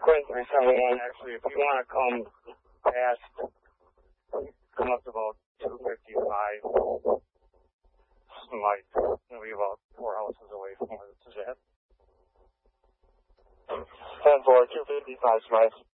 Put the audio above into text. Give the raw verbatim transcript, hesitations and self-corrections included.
Quinn three seventy-one, actually, if you want to come past, come up to about two fifty-five, like, maybe about four houses away from where this is at. ten four, two fifty-five, Smythe.